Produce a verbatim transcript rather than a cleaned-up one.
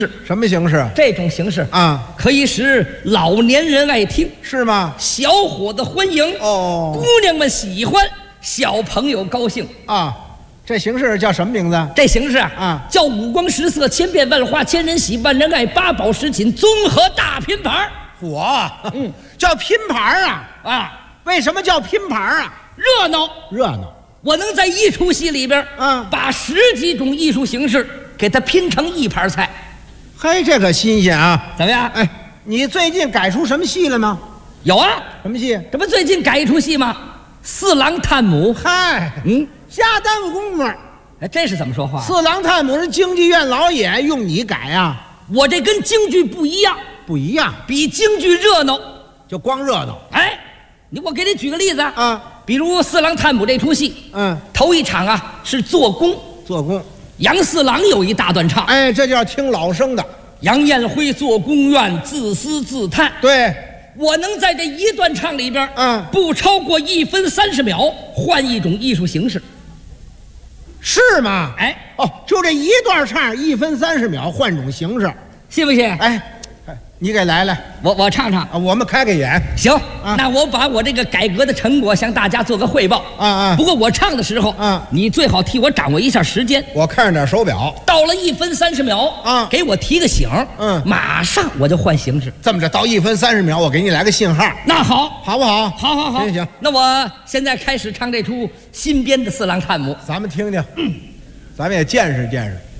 什么形式？ 这种形式啊， 可以使老年人爱听， 是吗？ 小伙子欢迎， 哦， 姑娘们喜欢，小朋友高兴啊。这形式叫什么名字？ 这形式啊， 啊叫五光十色、千变万化、千人喜、万人爱、八宝十锦综合大拼盘。 我，嗯，叫拼盘啊啊！ 为什么叫拼盘啊？ 热闹， 热闹。 我能在一出戏里边， 嗯， 把十几种艺术形式给它拼成一盘菜。 嘿，这可新鲜啊！ 怎么样？ 哎，你最近改出什么戏了吗？ 有啊， 什么戏？ 这不最近改一出戏吗？四郎探母。 嗨， 嗯， 瞎耽误功夫。 哎，这是怎么说话？ 四郎探母是京剧院老爷用你改呀？ 我这跟京剧不一样， 不一样， 比京剧热闹， 就光热闹。 哎，你我给你举个例子啊， 比如四郎探母这出戏， 嗯， 头一场啊是做工， 做工。 杨四郎有一大段唱， 哎，这叫听老生的。 杨彦辉做宫院自私自叹， 对， 我能在这一段唱里边， 嗯， 不超过一分三十秒，换一种艺术形式， 是吗？ 哎， 哦，就这一段唱，一分三十秒，换种形式， 信不信？ 哎，你给来来我我唱唱啊，我们开个眼。 行， 啊那我把我这个改革的成果向大家做个汇报。 啊啊不过我唱的时候， 啊你最好替我掌握一下时间。 我看着点手表， 到了一分三十秒， 啊给我提个醒， 嗯马上我就换形式。 这么着到一分三十秒，我给你来个信号， 那好， 好不好？ 好，好，好， 行行， 那我现在开始唱这出新编的《四郎探母》。 咱们听听，咱们也见识见识。